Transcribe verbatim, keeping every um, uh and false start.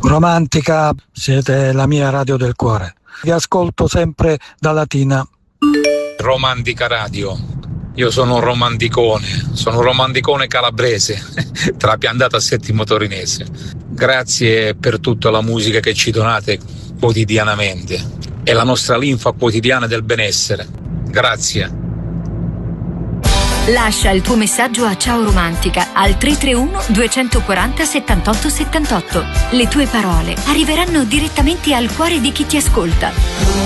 Romantica, siete la mia radio del cuore. Vi ascolto sempre da Latina. Romantica Radio. Io sono un romanticone, sono un romanticone calabrese, trapiantato a Settimo Torinese. Grazie per tutta la musica che ci donate quotidianamente. È la nostra linfa quotidiana del benessere. Grazie. Lascia il tuo messaggio a Ciao Romantica al tre tre uno due quattro zero settantotto settantotto. Le tue parole arriveranno direttamente al cuore di chi ti ascolta.